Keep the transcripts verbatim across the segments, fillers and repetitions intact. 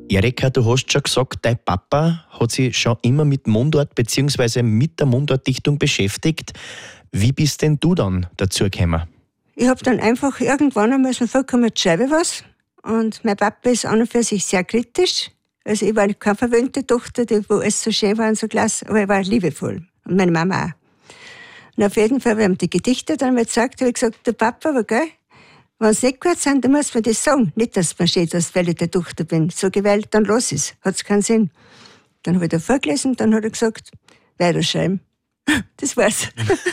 Erika, du hast schon gesagt, dein Papa hat sich schon immer mit Mundart bzw. mit der Mundartdichtung beschäftigt. Wie bist denn du dann dazu gekommen? Ich habe dann einfach irgendwann einmal so vorgekommen, jetzt schreibe ich was. Und mein Papa ist an und für sich sehr kritisch. Also ich war keine verwöhnte Tochter, die, wo alles so schön war und so klasse, aber ich war liebevoll. Und meine Mama auch. Und auf jeden Fall, wir haben die Gedichte dann mal gezeigt, habe ich gesagt, der Papa, aber gell, wenn sie nicht gut sind, dann muss man das sagen. Nicht, dass man steht, dass weil ich der Tochter bin. So gewählt, dann los ist. Hat's keinen Sinn. Dann habe ich da vorgelesen, dann hat er gesagt, weiterschreiben. Das war's.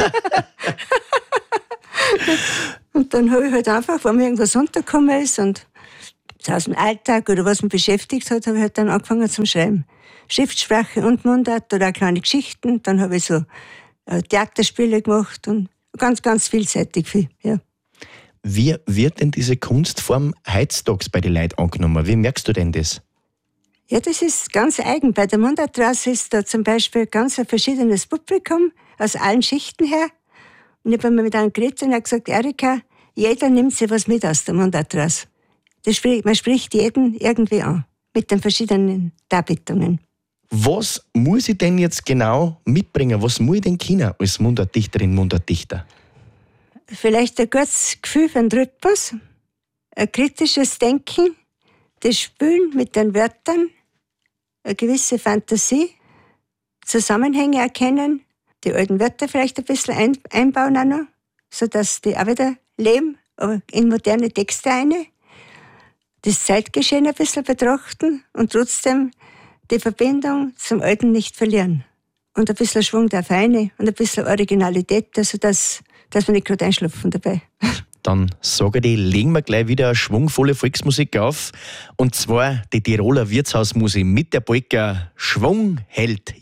Und dann habe ich halt einfach, wenn mir irgendwas untergekommen ist und aus dem Alltag oder was mich beschäftigt hat, habe ich halt dann angefangen zum Schreiben. Schriftsprache und Mundart oder auch kleine Geschichten. Dann habe ich so Theaterspiele gemacht und ganz, ganz vielseitig viel, ja. Wie wird denn diese Kunstform heutzutage bei den Leuten angenommen? Wie merkst du denn das? Ja, das ist ganz eigen. Bei der Mundartstraße ist da zum Beispiel ganz ein verschiedenes Publikum aus allen Schichten her. Und ich habe mal mit einem geredet und er hat gesagt, Erika, jeder nimmt sich was mit aus der Mundartstraße. Das spricht, man spricht jeden irgendwie an, mit den verschiedenen Darbietungen. Was muss ich denn jetzt genau mitbringen? Was muss ich denn können als Mundartdichterin, Mundartdichter? Vielleicht ein gutes Gefühl für den Rhythmus, ein kritisches Denken, das Spielen mit den Wörtern, eine gewisse Fantasie, Zusammenhänge erkennen, die alten Wörter vielleicht ein bisschen ein, einbauen auch noch, sodass die auch wieder leben, aber in moderne Texte eine. Das Zeitgeschehen ein bisschen betrachten und trotzdem die Verbindung zum Alten nicht verlieren. Und ein bisschen Schwung der Feine und ein bisschen Originalität, also dass, dass wir nicht gerade einschlafen dabei. Dann sage ich, legen wir gleich wieder eine schwungvolle Volksmusik auf. Und zwar die Tiroler Wirtshausmusik mit der Polka Schwung hält